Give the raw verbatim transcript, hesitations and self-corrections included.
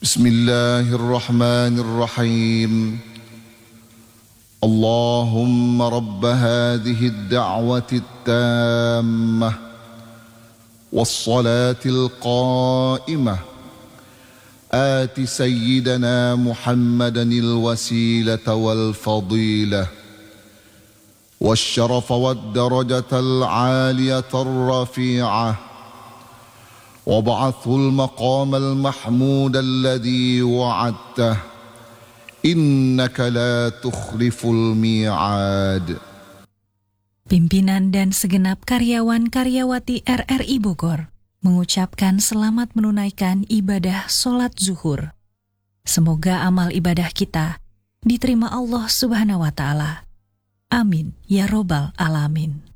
بسم الله الرحمن الرحيم اللهم رب هذه الدعوة التامة والصلاة القائمة آت سيدنا محمدا الوسيلة والفضيلة والشرف والدرجة العالية الرفيعة وابعثه المقام المحمود الذي وعدته إنك لا تخلف الميعاد. Pimpinan dan segenap karyawan-karyawati R R I Bogor mengucapkan selamat menunaikan ibadah sholat zuhur. Semoga amal ibadah kita diterima Allah Subhanahu wa Ta'ala. Amin ya Robbal Alamin.